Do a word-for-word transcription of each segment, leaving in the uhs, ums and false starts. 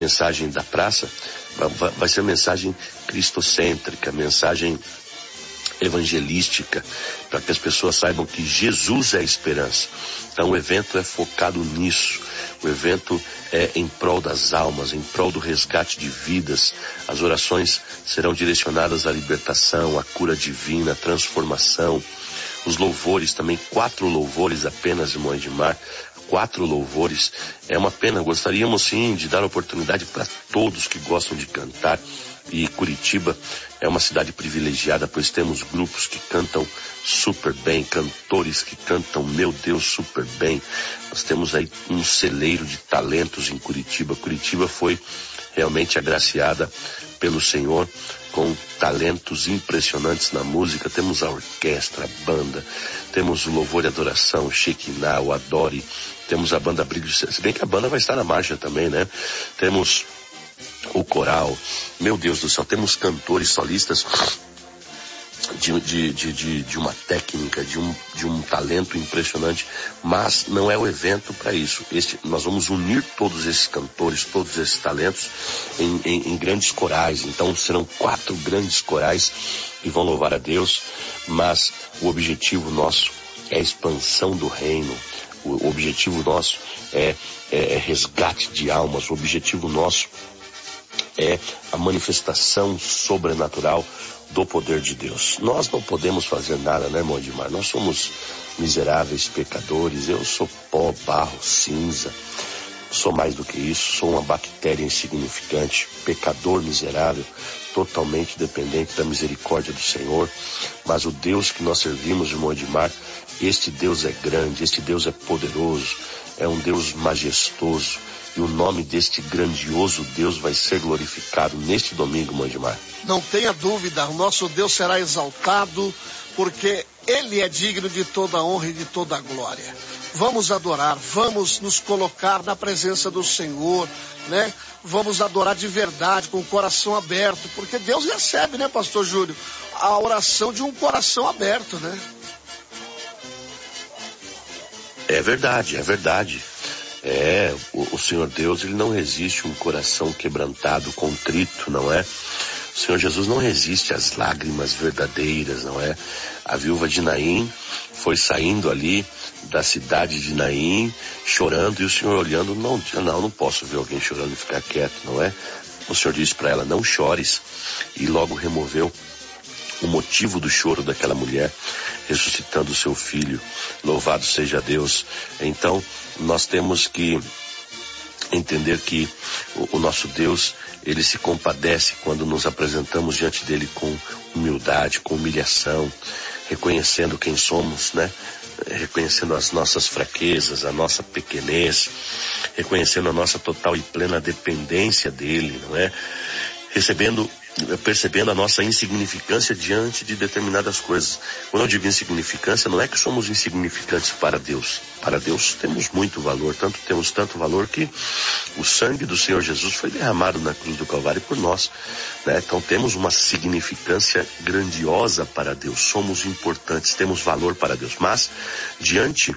mensagem da praça vai ser mensagem cristocêntrica, mensagem evangelística, para que as pessoas saibam que Jesus é a esperança. Então o evento é focado nisso. O evento é em prol das almas, em prol do resgate de vidas. As orações serão direcionadas à libertação, à cura divina, à transformação. Os louvores também, quatro louvores apenas, irmão Edmar. Quatro louvores. É uma pena, gostaríamos sim de dar oportunidade para todos que gostam de cantar. E Curitiba é uma cidade privilegiada, pois temos grupos que cantam super bem, cantores que cantam, meu Deus, super bem. Nós temos aí um celeiro de talentos em Curitiba. Curitiba foi realmente agraciada pelo Senhor com talentos impressionantes na música. Temos a orquestra, a banda, temos o louvor e adoração, o Shekinah, o Adore, temos a banda Brilho, se bem que a banda vai estar na marcha também, né? Temos o coral, meu Deus do céu, temos cantores solistas de, de, de, de, de uma técnica, de um, de um talento impressionante, mas não é o evento para isso. Este, nós vamos unir todos esses cantores, todos esses talentos em, em, em grandes corais. Então serão quatro grandes corais que vão louvar a Deus, mas o objetivo nosso é a expansão do reino. O objetivo nosso é, é, é resgate de almas. O objetivo nosso é a manifestação sobrenatural do poder de Deus. Nós não podemos fazer nada, né, irmão Edmar? Nós somos miseráveis pecadores. Eu sou pó, barro, cinza. Sou mais do que isso. Sou uma bactéria insignificante, pecador miserável, totalmente dependente da misericórdia do Senhor. Mas o Deus que nós servimos, irmão Edmar, este Deus é grande, este Deus é poderoso, é um Deus majestoso. E o nome deste grandioso Deus vai ser glorificado neste domingo, irmão Edmar. Não tenha dúvida, o nosso Deus será exaltado, porque Ele é digno de toda a honra e de toda a glória. Vamos adorar, vamos nos colocar na presença do Senhor, né? Vamos adorar de verdade, com o coração aberto, porque Deus recebe, né, pastor Júlio, a oração de um coração aberto, né? É verdade, é verdade. É, o, o Senhor Deus, Ele não resiste um coração quebrantado, contrito, não é? O Senhor Jesus não resiste às lágrimas verdadeiras, não é? A viúva de Naim foi saindo ali da cidade de Naim, chorando, e o Senhor olhando, não, não, não posso ver alguém chorando e ficar quieto, não é? O Senhor disse para ela, não chores, e logo removeu o motivo do choro daquela mulher, ressuscitando o seu filho. Louvado seja Deus. Então, nós temos que entender que o, o nosso Deus, Ele se compadece quando nos apresentamos diante dEle com humildade, com humilhação, reconhecendo quem somos, né? Reconhecendo as nossas fraquezas, a nossa pequenez, reconhecendo a nossa total e plena dependência dEle, não é? Recebendo percebendo a nossa insignificância diante de determinadas coisas. Quando eu digo insignificância, não é que somos insignificantes para Deus. Para Deus temos muito valor, tanto temos tanto valor que o sangue do Senhor Jesus foi derramado na cruz do Calvário por nós, né? Então temos uma significância grandiosa para Deus, somos importantes, temos valor para Deus, mas diante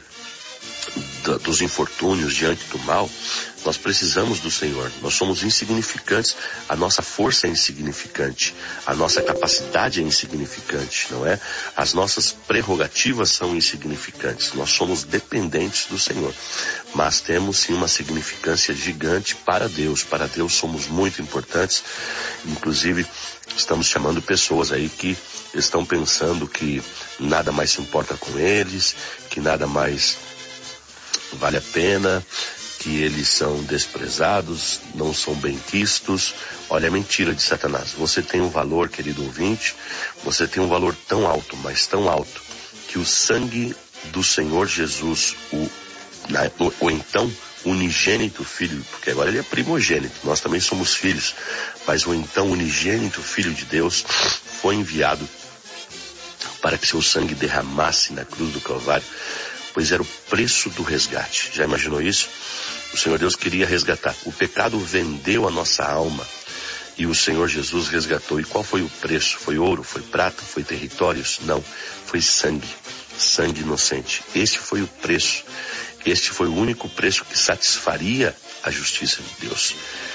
dos infortúnios, diante do mal, nós precisamos do Senhor. Nós somos insignificantes, a nossa força é insignificante, a nossa capacidade é insignificante, não é? As nossas prerrogativas são insignificantes, nós somos dependentes do Senhor, mas temos sim uma significância gigante para Deus. Para Deus somos muito importantes. Inclusive estamos chamando pessoas aí que estão pensando que nada mais se importa com eles, que nada mais vale a pena, que eles são desprezados, não são benquistos. Olha, é mentira de Satanás. Você tem um valor, querido ouvinte, você tem um valor tão alto, mas tão alto, que o sangue do Senhor Jesus, o, na, o, o então unigênito Filho, porque agora ele é primogênito, nós também somos filhos, mas o então unigênito Filho de Deus foi enviado para que seu sangue derramasse na cruz do Calvário, pois era o preço do resgate. Já imaginou isso? O Senhor Deus queria resgatar. O pecado vendeu a nossa alma e o Senhor Jesus resgatou. E qual foi o preço? Foi ouro? Foi prata? Foi territórios? Não. Foi sangue. Sangue inocente. Este foi o preço. Este foi o único preço que satisfaria a justiça de Deus.